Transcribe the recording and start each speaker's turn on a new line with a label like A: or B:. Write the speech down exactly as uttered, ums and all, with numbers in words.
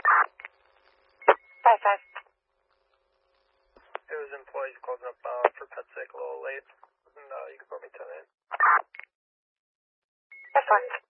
A: Five five.
B: It was employees closing up uh, for pet's sake a little late. And uh, you can put me ten in.
A: That's fine.